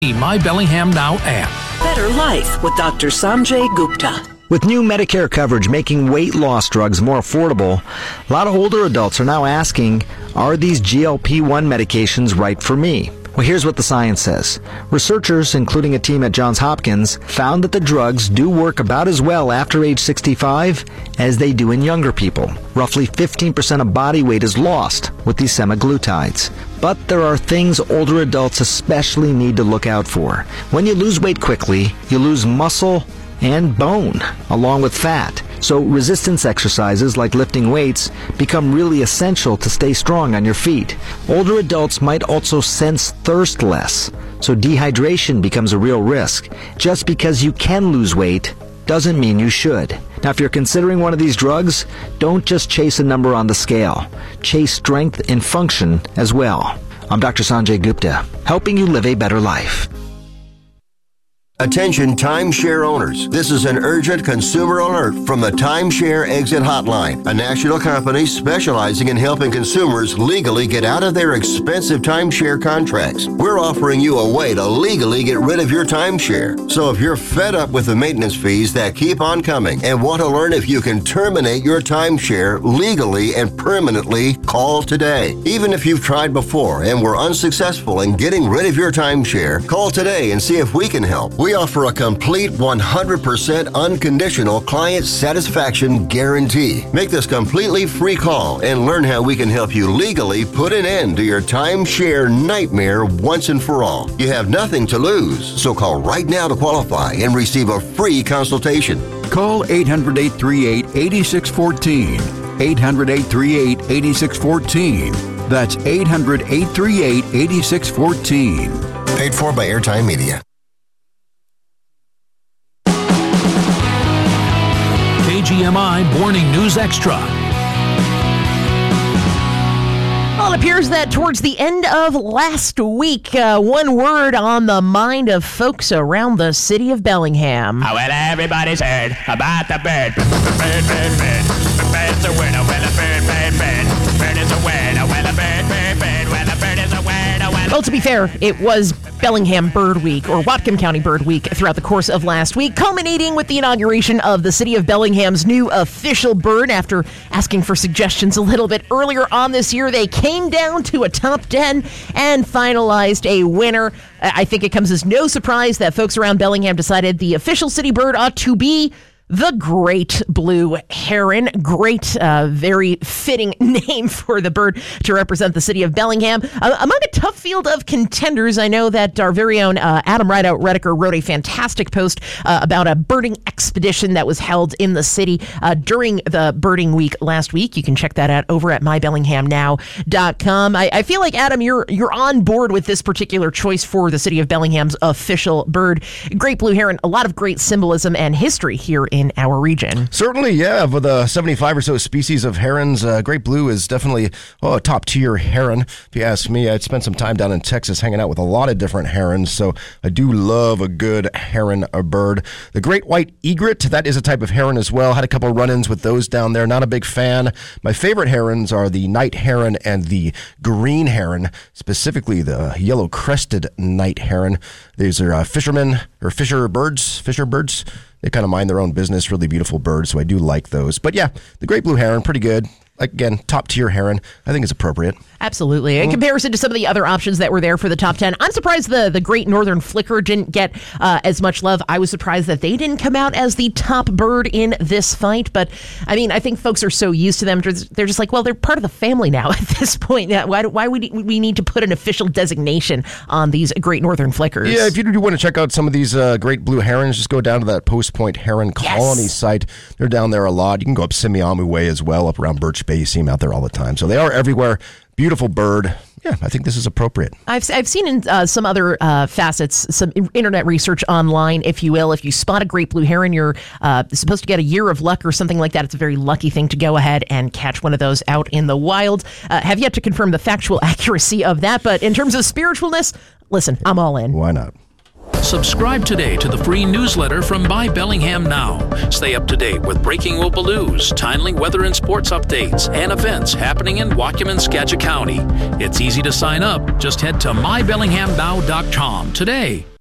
My Bellingham Now app. Better life with Dr. Sanjay Gupta. With new Medicare coverage making weight loss drugs more affordable, a lot of older adults are now asking, are these GLP-1 medications right for me? Well, here's what the science says. Researchers, including a team at Johns Hopkins, found that the drugs do work about as well after age 65 as they do in younger people. Roughly 15% of body weight is lost with these semaglutides. But there are things older adults especially need to look out for. When you lose weight quickly, you lose muscle and bone, along with fat. So resistance exercises like lifting weights become really essential to stay strong on your feet. Older adults might also sense thirst less, so dehydration becomes a real risk. Just because you can lose weight doesn't mean you should. Now, if you're considering one of these drugs, don't just chase a number on the scale. Chase strength and function as well. I'm Dr. Sanjay Gupta, helping you live a better life. Attention timeshare owners. This is an urgent consumer alert from the Timeshare Exit Hotline, a national company specializing in helping consumers legally get out of their expensive timeshare contracts. We're offering you a way to legally get rid of your timeshare. So if you're fed up with the maintenance fees that keep on coming and want to learn if you can terminate your timeshare legally and permanently, call today. Even if you've tried before and were unsuccessful in getting rid of your timeshare, call today and see if we can help. We offer a complete 100% unconditional client satisfaction guarantee. Make this completely free call and learn how we can help you legally put an end to your timeshare nightmare once and for all. You have nothing to lose, so call right now to qualify and receive a free consultation. Call 800-838-8614. 800-838-8614. That's 800-838-8614. Paid for by Airtime Media. KGMI Morning News Extra. Well, it appears that towards the end of last week, one word on the mind of folks around the city of Bellingham. Oh, well, everybody's heard about the bird. Bird, bird, bird. The bird's a word. Oh, well, a bird, bird, bird. Bird is a word. Oh, well, a bird, bird, bird. Well, a bird is a word. Oh, well, to be fair, it was Bellingham Bird Week, or Whatcom County Bird Week, throughout the course of last week, culminating with the inauguration of the city of Bellingham's new official bird. After asking for suggestions a little bit earlier on this year, they came down to a top 10 and finalized a winner. I think it comes as no surprise that folks around Bellingham decided the official city bird ought to be the great blue heron. Great, very fitting name for the bird to represent the city of Bellingham. Among a tough field of contenders, I know that our very own Adam Rideout Rediker wrote a fantastic post about a birding expedition that was held in the city during the birding week last week. You can check that out over at mybellinghamnow.com. I feel like, Adam, you're on board with this particular choice for the city of Bellingham's official bird. Great blue heron, a lot of great symbolism and history here in our region. Certainly, yeah. With 75 or so species of herons, great blue is definitely a top-tier heron. If you ask me, I'd spent some time down in Texas hanging out with a lot of different herons, so I do love a good heron bird. The great white egret, that is a type of heron as well. Had a couple run-ins with those down there. Not a big fan. My favorite herons are the night heron and the green heron, specifically the yellow-crested night heron. These are fisher birds. They kind of mind their own business, really beautiful birds, so I do like those. But yeah, the great blue heron, pretty good. Again, top-tier heron, I think is appropriate. Absolutely. In comparison to some of the other options that were there for the top 10, I'm surprised the Great Northern Flicker didn't get as much love. I was surprised that they didn't come out as the top bird in this fight. But, I mean, I think folks are so used to them. They're just like, well, they're part of the family now at this point. Why would we need to put an official designation on these Great Northern Flickers? Yeah, if you do want to check out some of these great blue herons, just go down to that Post Point Heron Colony site. They're down there a lot. You can go up Simiamu Way as well, up around Birch Bay. You see them out there all the time. So they are everywhere. Beautiful bird. Yeah, I think this is appropriate. I've seen in some other facets, some internet research online, if you will. If you spot a great blue heron, you're supposed to get a year of luck or something like that. It's a very lucky thing to go ahead and catch one of those out in the wild. Have yet to confirm the factual accuracy of that, but in terms of spiritualness, listen, I'm all in. Why not? Subscribe today to the free newsletter from My Bellingham Now. Stay up to date with breaking local news, timely weather and sports updates, and events happening in Whatcom and Skagit County. It's easy to sign up. Just head to mybellinghamnow.com today.